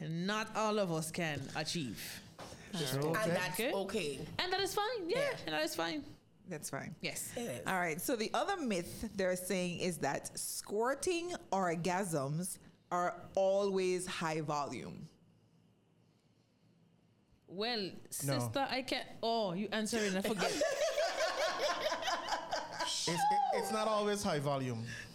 not all of us can achieve. And that's okay. And that is fine. Yeah. And that is fine. That's fine. Yes. It is. All right. So the other myth they're saying is that squirting orgasms are always high volume. Well, sister, I can't. Oh, you answering? I forget. It's not always high volume.